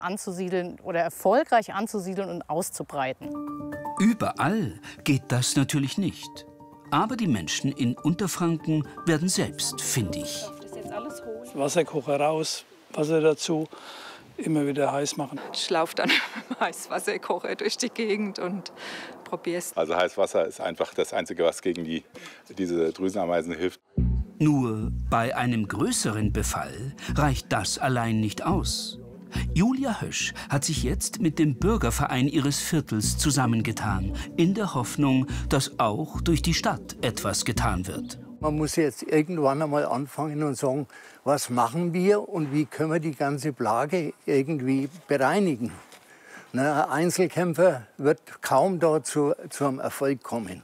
anzusiedeln oder erfolgreich anzusiedeln und auszubreiten. Überall geht das natürlich nicht. Aber die Menschen in Unterfranken werden selbst findig. Wasserkocher raus, Wasser dazu, immer wieder heiß machen. Ich laufe dann mit dem Heißwasserkocher durch die Gegend und probiere es. Also Heißwasser ist einfach das Einzige, was gegen diese Drüsenameisen hilft. Nur bei einem größeren Befall reicht das allein nicht aus. Julia Hösch hat sich jetzt mit dem Bürgerverein ihres Viertels zusammengetan, in der Hoffnung, dass auch durch die Stadt etwas getan wird. Man muss jetzt irgendwann einmal anfangen und sagen, was machen wir und wie können wir die ganze Plage irgendwie bereinigen. Ein Einzelkämpfer wird kaum da zu einem Erfolg kommen.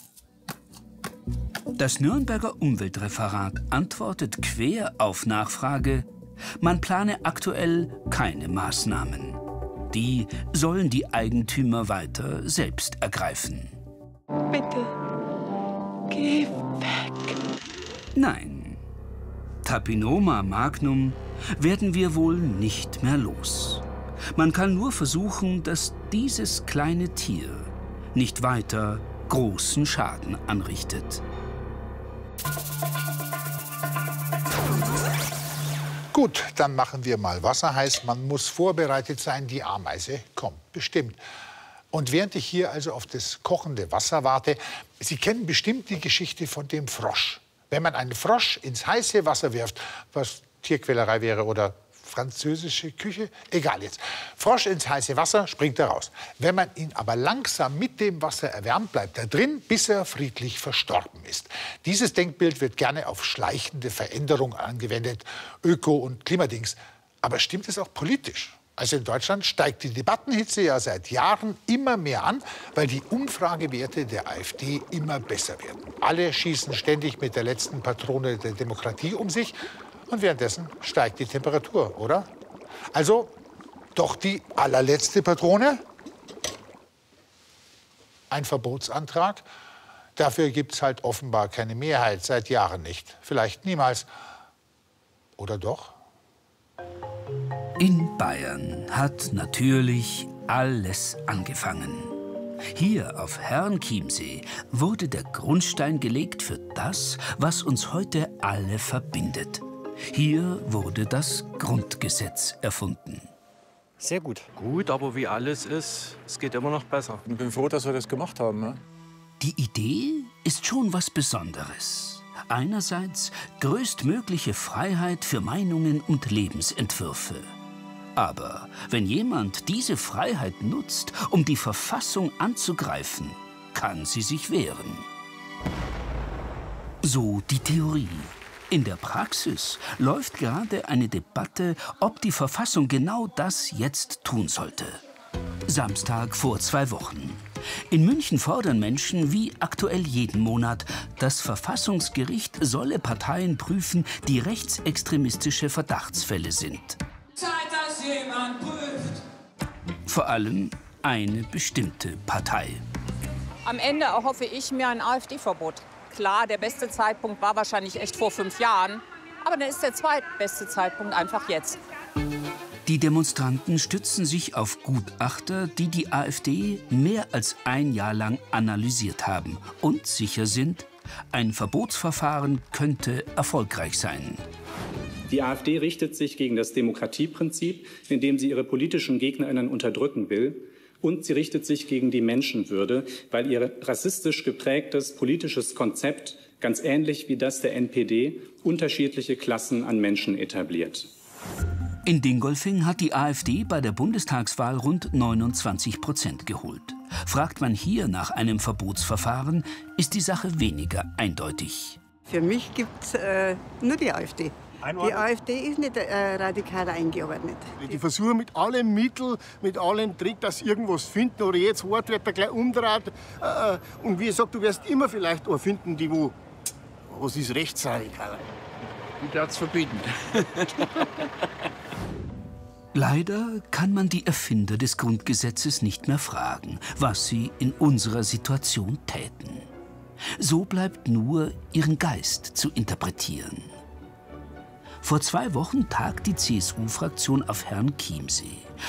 Das Nürnberger Umweltreferat antwortet quer auf Nachfrage, man plane aktuell keine Maßnahmen. Die sollen die Eigentümer weiter selbst ergreifen. Bitte, geh weg. Nein, Tapinoma magnum werden wir wohl nicht mehr los. Man kann nur versuchen, dass dieses kleine Tier nicht weiter großen Schaden anrichtet. Gut, dann machen wir mal Wasser heiß. Man muss vorbereitet sein, die Ameise kommt bestimmt. Und während ich hier also auf das kochende Wasser warte, Sie kennen bestimmt die Geschichte von dem Frosch. Wenn man einen Frosch ins heiße Wasser wirft, was Tierquälerei wäre oder französische Küche, egal jetzt. Frosch ins heiße Wasser, springt er raus. Wenn man ihn aber langsam mit dem Wasser erwärmt, bleibt er drin, bis er friedlich verstorben ist. Dieses Denkbild wird gerne auf schleichende Veränderung angewendet, Öko- und Klimadings. Aber stimmt es auch politisch? Also in Deutschland steigt die Debattenhitze ja seit Jahren immer mehr an, weil die Umfragewerte der AfD immer besser werden. Alle schießen ständig mit der letzten Patrone der Demokratie um sich. Und währenddessen steigt die Temperatur, oder? Also doch die allerletzte Patrone? Ein Verbotsantrag? Dafür gibt es halt offenbar keine Mehrheit, seit Jahren nicht. Vielleicht niemals. Oder doch? In Bayern hat natürlich alles angefangen. Hier auf Herrenchiemsee wurde der Grundstein gelegt für das, was uns heute alle verbindet. Hier wurde das Grundgesetz erfunden. Sehr gut. Gut, aber wie alles ist, es geht immer noch besser. Ich bin froh, dass wir das gemacht haben. Ne? Die Idee ist schon was Besonderes. Einerseits größtmögliche Freiheit für Meinungen und Lebensentwürfe. Aber wenn jemand diese Freiheit nutzt, um die Verfassung anzugreifen, kann sie sich wehren. So die Theorie. In der Praxis läuft gerade eine Debatte, ob die Verfassung genau das jetzt tun sollte. Samstag vor 2 Wochen. In München fordern Menschen wie aktuell jeden Monat, das Verfassungsgericht solle Parteien prüfen, die rechtsextremistische Verdachtsfälle sind. Zeit, dass jemand prüft. Vor allem eine bestimmte Partei. Am Ende erhoffe ich mir ein AfD-Verbot. Klar, der beste Zeitpunkt war wahrscheinlich echt vor 5 Jahren. Aber dann ist der zweitbeste Zeitpunkt einfach jetzt. Die Demonstranten stützen sich auf Gutachter, die die AfD mehr als 1 Jahr lang analysiert haben und sicher sind, ein Verbotsverfahren könnte erfolgreich sein. Die AfD richtet sich gegen das Demokratieprinzip, indem sie ihre politischen GegnerInnen unterdrücken will. Und sie richtet sich gegen die Menschenwürde, weil ihr rassistisch geprägtes politisches Konzept, ganz ähnlich wie das der NPD, unterschiedliche Klassen an Menschen etabliert. In Dingolfing hat die AfD bei der Bundestagswahl rund 29% geholt. Fragt man hier nach einem Verbotsverfahren, ist die Sache weniger eindeutig. Für mich gibt es nur die AfD. Die AfD ist nicht radikal eingeordnet. Die versuchen mit allen Mitteln, mit allen Trick, dass sie irgendwas finden. Oder jetzt Wort wird er gleich umdreht. Und wie gesagt, du wirst immer vielleicht auch finden, die wo was ist rechtsradikal. Ich darf es verbieten. Leider kann man die Erfinder des Grundgesetzes nicht mehr fragen, was sie in unserer Situation täten. So bleibt nur ihren Geist zu interpretieren. Vor 2 Wochen tagt die CSU-Fraktion auf Herrenchiemsee.